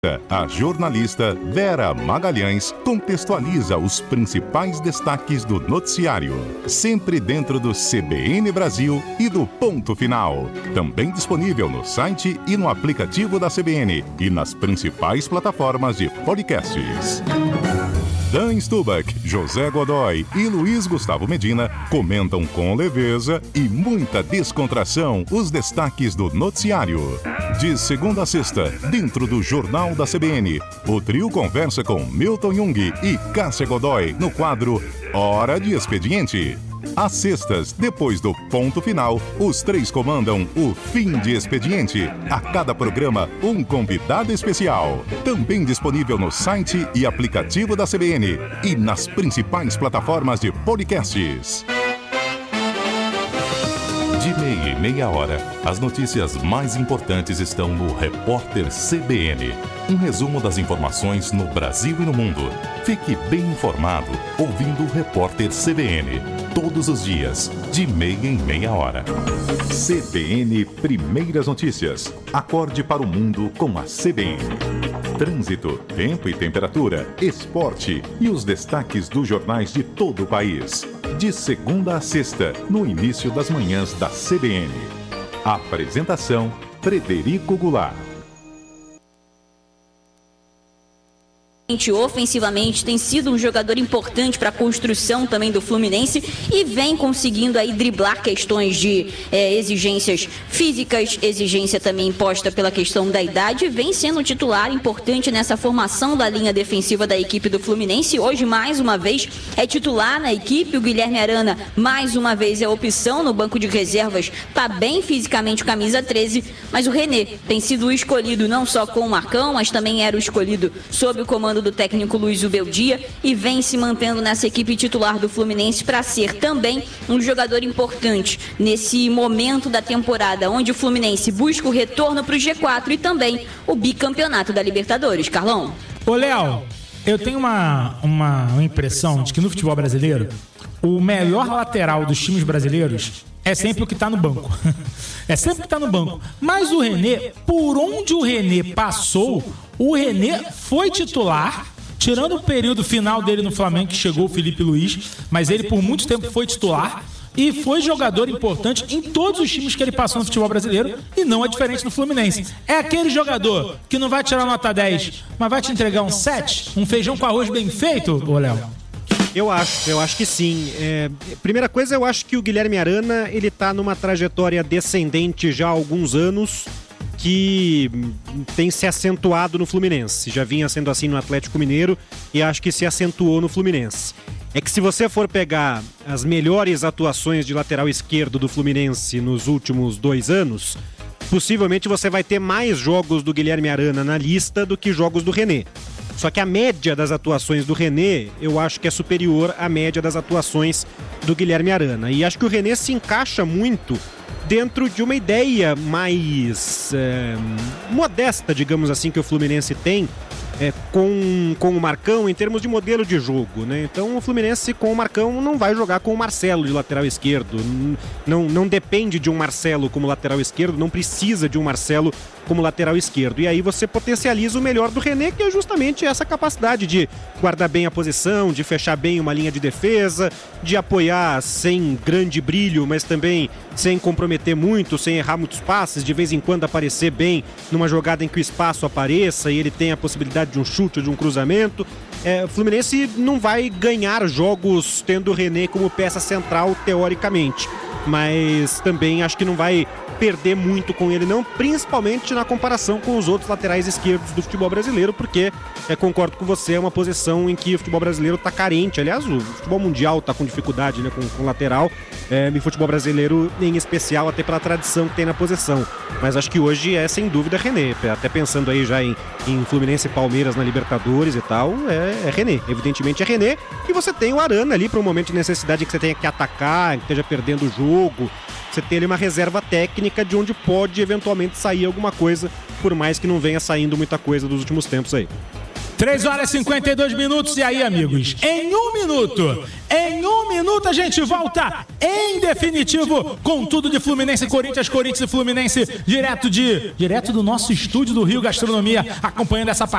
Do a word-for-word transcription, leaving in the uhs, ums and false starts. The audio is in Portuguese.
A jornalista Vera Magalhães contextualiza os principais destaques do noticiário, sempre dentro do C B N Brasil e do Ponto Final. Também disponível no site e no aplicativo da C B N e nas principais plataformas de podcasts. Dan Stubach, José Godoy e Luiz Gustavo Medina comentam com leveza e muita descontração os destaques do noticiário. De segunda a sexta, dentro do Jornal da C B N, o trio conversa com Milton Jung e Cássia Godoy no quadro Hora de Expediente. Às sextas, depois do Ponto Final, os três comandam o Fim de Expediente. A cada programa, um convidado especial. Também disponível no site e aplicativo da C B N e nas principais plataformas de podcasts. De meia e meia hora, as notícias mais importantes estão no Repórter C B N. Um resumo das informações no Brasil e no mundo. Fique bem informado ouvindo o Repórter C B N. Todos os dias, de meia em meia hora. C B N Primeiras Notícias. Acorde para o mundo com a C B N. Trânsito, tempo e temperatura, esporte e os destaques dos jornais de todo o país. De segunda a sexta, no início das manhãs da C B N. Apresentação, Frederico Goulart. Ofensivamente tem sido um jogador importante para a construção também do Fluminense e vem conseguindo aí driblar questões de é, exigências físicas, exigência também imposta pela questão da idade, vem sendo um titular importante nessa formação da linha defensiva da equipe do Fluminense. Hoje, mais uma vez, é titular na equipe. O Guilherme Arana, mais uma vez, é opção no banco de reservas, está bem fisicamente, camisa treze, mas o René tem sido o escolhido não só com o Marcão, mas também era o escolhido sob o comando do técnico Luiz Ubeldia e vem se mantendo nessa equipe titular do Fluminense para ser também um jogador importante nesse momento da temporada onde o Fluminense busca o retorno para o G quatro e também o bicampeonato da Libertadores. Carlão? Ô, Léo, eu tenho uma, uma, uma impressão de que no futebol brasileiro o melhor lateral dos times brasileiros é sempre o que está no banco. É sempre o que está no banco. Mas o René, por onde o René passou, o René foi titular, tirando o período final dele no Flamengo, que chegou o Felipe Luiz, mas ele por muito tempo foi titular e foi jogador importante em todos os times que ele passou no futebol brasileiro e não é diferente no Fluminense. É aquele jogador que não vai tirar nota dez, mas vai te entregar um sete, um feijão com arroz bem feito, ô Léo? Eu acho, eu acho que sim. É, primeira coisa, eu acho que o Guilherme Arana, ele tá numa trajetória descendente já há alguns anos, que tem se acentuado no Fluminense. Já vinha sendo assim no Atlético Mineiro e acho que se acentuou no Fluminense. É que se você for pegar as melhores atuações de lateral esquerdo do Fluminense nos últimos dois anos, possivelmente você vai ter mais jogos do Guilherme Arana na lista do que jogos do René. Só que a média das atuações do René, eu acho que é superior à média das atuações do Guilherme Arana. E acho que o René se encaixa muito dentro de uma ideia mais é, modesta, digamos assim, que o Fluminense tem é, com, com o Marcão em termos de modelo de jogo, né? Então o Fluminense com o Marcão não vai jogar com o Marcelo de lateral esquerdo. Não, não depende de um Marcelo como lateral esquerdo, não precisa de um Marcelo como lateral esquerdo. E aí você potencializa o melhor do René, que é justamente essa capacidade de guardar bem a posição, de fechar bem uma linha de defesa, de apoiar sem grande brilho, mas também sem comprometer muito, sem errar muitos passes, de vez em quando aparecer bem numa jogada em que o espaço apareça e ele tem a possibilidade de um chute ou de um cruzamento. É, o Fluminense não vai ganhar jogos tendo o René como peça central, teoricamente, mas também acho que não vai perder muito com ele não, principalmente na comparação com os outros laterais esquerdos do futebol brasileiro, porque, é, concordo com você, é uma posição em que o futebol brasileiro está carente. Aliás, o futebol mundial está com dificuldade, né, com, com lateral, é, e o futebol brasileiro em especial, até pela tradição que tem na posição. Mas acho que hoje é sem dúvida René, até pensando aí já em, em Fluminense e Palmeiras na Libertadores e tal, é, é René, evidentemente é René, e você tem o Arana ali para um momento de necessidade que você tenha que atacar, que esteja perdendo o jogo. Você tem ali uma reserva técnica de onde pode eventualmente sair alguma coisa, por mais que não venha saindo muita coisa dos últimos tempos aí. três horas e cinquenta e dois minutos. E aí, amigos? Em um minuto, em um minuto a gente volta em definitivo com tudo de Fluminense e Corinthians, Corinthians e Fluminense, direto de direto do nosso estúdio do Rio Gastronomia, acompanhando essa partida.